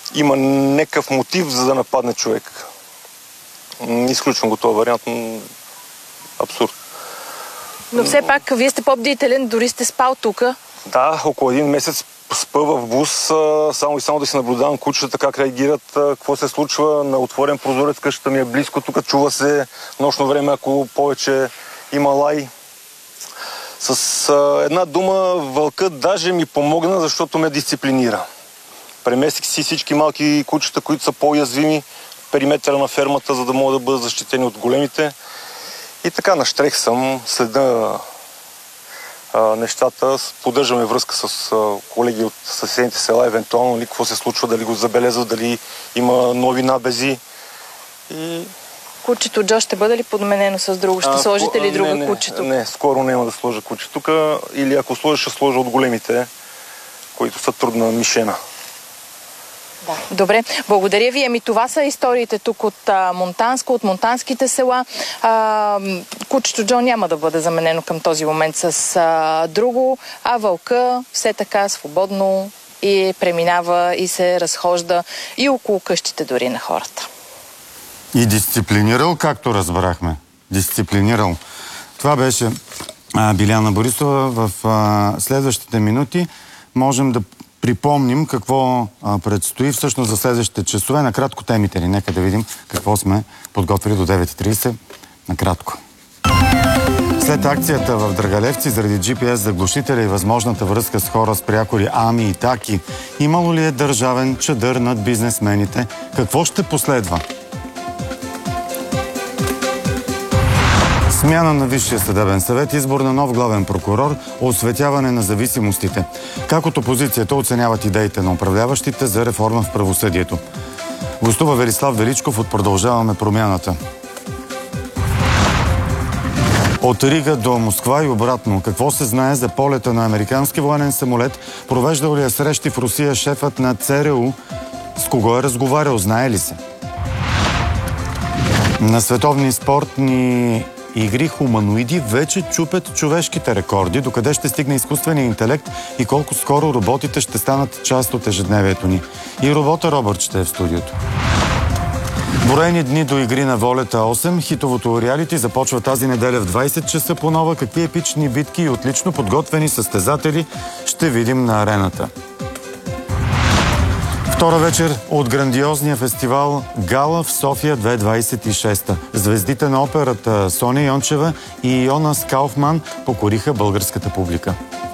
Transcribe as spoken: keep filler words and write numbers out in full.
има някакъв мотив за да нападне човек. Изключвам го този вариант. Абсурд. Но все пак, вие сте по-бдителен, дори сте спал тук. Да, около един месец спа в бус, само и само да си наблюдавам кучета, как реагират, какво се случва. На отворен прозорец, къщата ми е близко, тук чува се нощно време, ако повече има лай. С а, една дума, вълкът даже ми помогна, защото ме дисциплинира. Преместих си всички малки кучета, които са по-уязвими в периметъра на фермата, за да могат да бъдат защитени от големите. И така, нащрех съм, следа а, нещата, поддържаме връзка с а, колеги от съседните села, евентуално ли, какво се случва, дали го забелезват, дали има нови набези. И... Кучето Джо ще бъде ли подменено с друго? Ще а, сложите ли друга не, куче тук? Не, скоро няма да сложа куче тук. Или ако сложа, ще сложа от големите, които са трудна мишена. Да. Добре, благодаря ви. Ами това са историите тук от а, Монтанско, от монтанските села. А, кучето Джо няма да бъде заменено към този момент с а, друго, а вълка все така свободно и преминава и се разхожда и около къщите дори на хората. И дисциплинирал, както разбрахме. Дисциплинирал. Това беше а, Биляна Борисова. В а, следващите минути можем да припомним какво а, предстои всъщност за следващите часове. Накратко темите ни. Нека да видим какво сме подготвили до девет и трийсет. Накратко. След акцията в Драгалевци заради джи пи ес заглушителя и възможната връзка с хора с прякори Ами и Таки, имало ли е държавен чадър над бизнесмените? Какво ще последва? Смяна на Висшия съдебен съвет, избор на нов главен прокурор, осветяване на зависимостите. Как от опозицията оценяват идеите на управляващите за реформа в правосъдието? Гостува Велислав Величков от Продължаваме промяната. От Рига до Москва и обратно. Какво се знае за полета на американски военен самолет? Провеждал ли е срещи в Русия шефът на ЦРУ? С кого е разговарял? Знае ли се? На световни спортни игри хуманоиди вече чупят човешките рекорди. Докъде ще стигне изкуственият интелект и колко скоро роботите ще станат част от ежедневието ни. И робота Робърт ще е в студиото. Броени дни до игри на волята осем. Хитовото реалити започва тази неделя в двайсет часа по нова. Какви епични битки и отлично подготвени състезатели ще видим на арената. Втора вечер от грандиозния фестивал Гала в София две хиляди двайсет и шеста. Звездите на операта Соня Йончева и Йонас Кауфман покориха българската публика.